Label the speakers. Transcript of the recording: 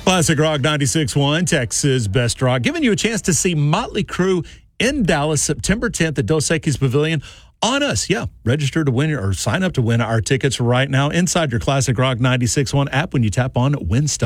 Speaker 1: Classic Rock 96.1, Texas Best Rock, giving you a chance to see Motley Crue in Dallas, September 10th at Dos Equis Pavilion. On us, register to win or sign up to win our tickets right now inside your Classic Rock 96.1 app when you tap on Win Stuff.